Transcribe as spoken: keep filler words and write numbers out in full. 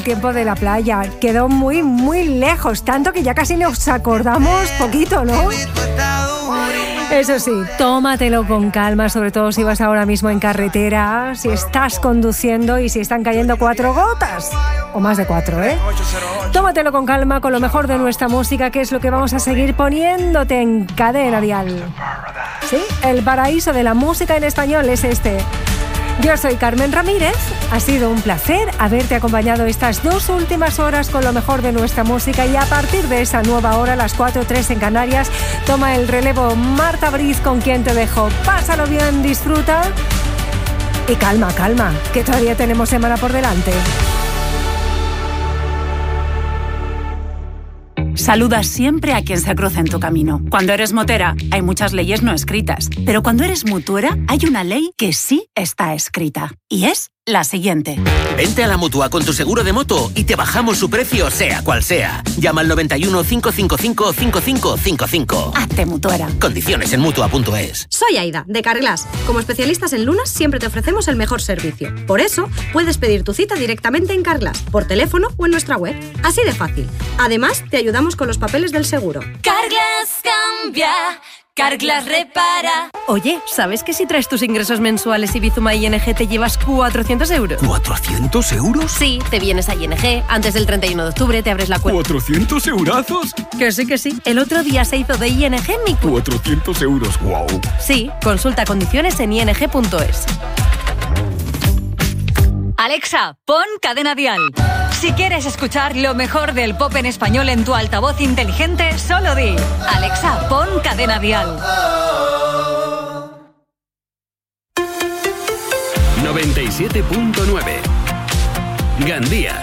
el tiempo de la playa. Quedó muy, muy lejos, tanto que ya casi nos acordamos poquito, ¿no? Eso sí, tómatelo con calma, sobre todo si vas ahora mismo en carretera, si estás conduciendo y si están cayendo cuatro gotas, o más de cuatro, ¿eh? Tómatelo con calma, con lo mejor de nuestra música, que es lo que vamos a seguir poniéndote en Cadena Dial. ¿Sí? El paraíso de la música en español es este. Yo soy Carmen Ramírez, ha sido un placer haberte acompañado estas dos últimas horas con lo mejor de nuestra música y a partir de esa nueva hora, las cuatro tres en Canarias, toma el relevo Marta Briz, con quien te dejo. Pásalo bien, disfruta y calma, calma, que todavía tenemos semana por delante. Saluda siempre a quien se cruza en tu camino. Cuando eres motera, hay muchas leyes no escritas. Pero cuando eres mutuera, hay una ley que sí está escrita. Y es la siguiente. Vente a la Mutua con tu seguro de moto y te bajamos su precio, sea cual sea. Llama al noventa y uno, cinco cinco cinco, cinco cinco cinco cinco. Hazte mutuera. Condiciones en Mutua punto es. Soy Aida, de Carglass. Como especialistas en lunas, siempre te ofrecemos el mejor servicio. Por eso, puedes pedir tu cita directamente en Carglass, por teléfono o en nuestra web. Así de fácil. Además, te ayudamos con los papeles del seguro. Carglass cambia. Carglass repara. Oye, ¿sabes que si traes tus ingresos mensuales y Bizuma I N G te llevas cuatrocientos euros? ¿cuatrocientos euros? Sí, te vienes a I N G, antes del treinta y uno de octubre te abres la cuenta. ¿cuatrocientos eurazos? Que sí, que sí. El otro día se hizo de I N G mi cuenta. cuatrocientos euros, wow. Sí, consulta condiciones en I N G punto es. Alexa, pon Cadena Dial. Si quieres escuchar lo mejor del pop en español en tu altavoz inteligente, solo di: Alexa, pon Cadena Dial. noventa y siete punto nueve Gandía.